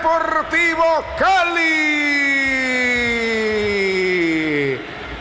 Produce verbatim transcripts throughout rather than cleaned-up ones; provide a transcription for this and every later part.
Deportivo Cali.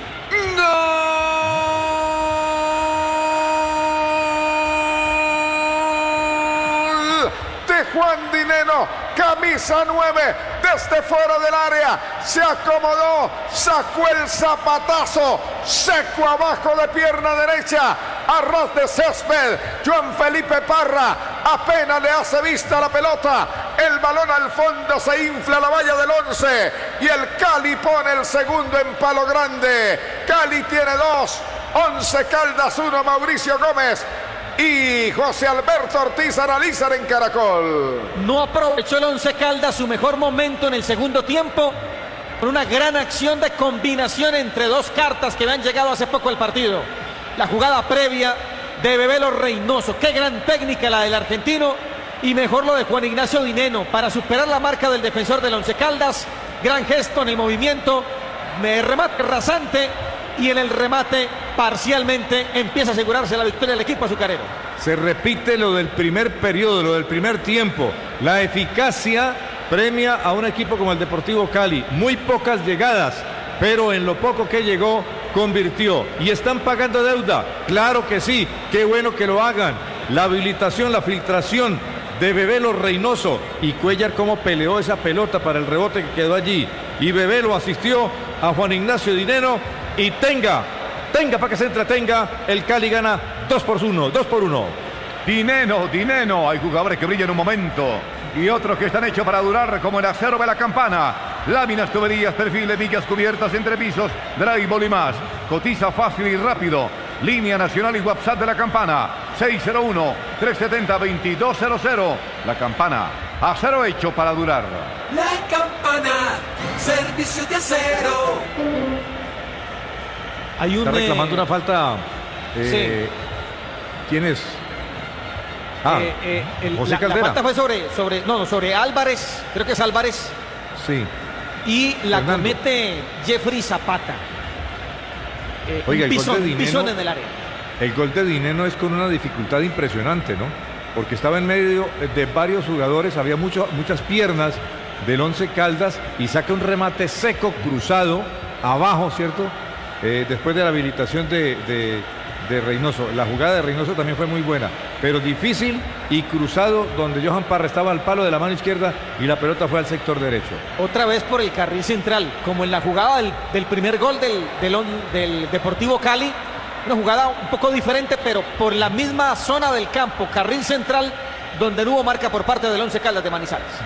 ¡Gol de Juan Dineno! Camisa nueve, desde fuera del área, se acomodó, sacó el zapatazo, seco abajo de pierna derecha, a ras de césped. Juan Felipe Parra apenas le hace vista a la pelota, el balón al fondo, se infla la valla del once y el Cali pone el segundo en palo grande. Cali tiene dos, Once Caldas uno, Mauricio Gómez y José Alberto Ortiz analizan en Caracol. No aprovechó el Once Caldas su mejor momento en el segundo tiempo, con una gran acción de combinación entre dos cartas que habían llegado hace poco al partido. La jugada previa de Bebelo Reynoso, qué gran técnica la del argentino, y mejor lo de Juan Ignacio Dineno para superar la marca del defensor del Once Caldas. Gran gesto en el movimiento, me remate rasante, y en el remate parcialmente empieza a asegurarse la victoria del equipo azucarero. Se repite lo del primer periodo, lo del primer tiempo. La eficacia premia a un equipo como el Deportivo Cali. Muy pocas llegadas, pero en lo poco que llegó, convirtió. ¿Y están pagando deuda? Claro que sí, qué bueno que lo hagan. La habilitación, la filtración de Bebelo Reynoso, y Cuellar cómo peleó esa pelota para el rebote que quedó allí. Y Bebelo asistió a Juan Ignacio Dineno. Y tenga, tenga para que se entretenga, el Cali gana dos por uno, dos por uno. Dineno, Dineno, hay jugadores que brillan un momento y otros que están hechos para durar, como el acero de la campana. Láminas, tuberías, perfiles, vigas, cubiertas, entrepisos, drywall y más. Cotiza fácil y rápido. Línea nacional y WhatsApp de la campana, seis cero uno, tres siete cero, dos dos cero cero. La campana, acero hecho para durar. La campana, servicio de acero. Hay un, Está reclamando eh, una falta. Eh, sí. ¿Quién es? Ah, eh, eh, el, José la, Caldera. la falta fue sobre, sobre, no, no, sobre Álvarez, creo que es Álvarez. Sí. Y la Fernando. comete Jeffrey Zapata. Eh, Oiga, un el pisón, gol de un pisón Dineno, en el área. el gol de Dineno es con una dificultad impresionante, ¿no? Porque estaba en medio de varios jugadores, había mucho, muchas piernas del Once Caldas y saca un remate seco, cruzado, abajo, ¿cierto? Eh, después de la habilitación de, de, de Reynoso. La jugada de Reynoso también fue muy buena, pero difícil y cruzado, donde Johan Parra estaba al palo de la mano izquierda y la pelota fue al sector derecho. Otra vez por el carril central, como en la jugada del, del primer gol del, del, del Deportivo Cali. Una jugada un poco diferente, pero por la misma zona del campo, carril central, donde no hubo marca por parte del Once Caldas de Manizales.